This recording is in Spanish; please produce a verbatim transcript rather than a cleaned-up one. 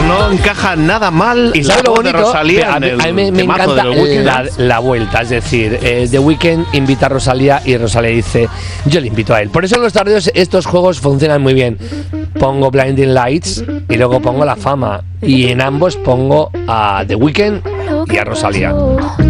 no encaja nada mal. Y ¿sabes lo bonito? Rosalía a mí, en el a mí me, me encanta la, la vuelta, es decir, eh, The Weeknd invita a Rosalía y Rosalía dice, yo le invito a él. Por eso en los tardeos estos juegos funcionan muy bien. Pongo Blinding Lights y luego pongo La Fama, y en ambos pongo a The Weeknd y a Rosalía.